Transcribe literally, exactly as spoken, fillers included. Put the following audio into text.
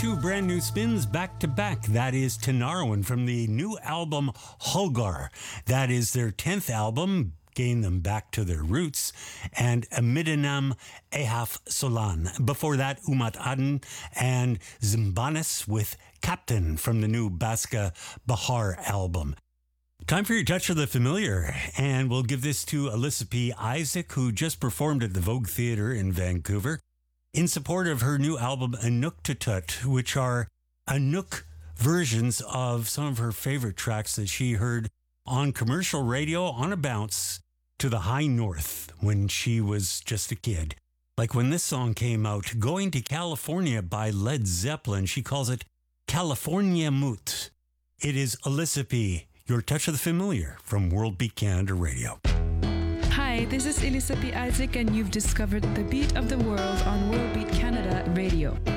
two brand new spins back to back. That is Tinariwen from the new album Holgar. That is their tenth album, Gain Them Back to Their Roots, and Midinam Ehaf Solan. Before that, Umat Aden and Zimbanis with Captain from the new Baska Bahar album. Time for your touch of the familiar, and we'll give this to Alyssa P. Isaac, who just performed at the Vogue Theatre in Vancouver in support of her new album Inuktitut, which are Inuk versions of some of her favorite tracks that she heard on commercial radio on a bounce to the high north when she was just a kid. Like when this song came out, Going to California by Led Zeppelin. She calls it California Moot. It is Alyssa P., your touch of the familiar from World Beat Canada Radio. Hi, this is Alyssa P. Isaac, and you've discovered the beat of the world on World Beat Canada Radio.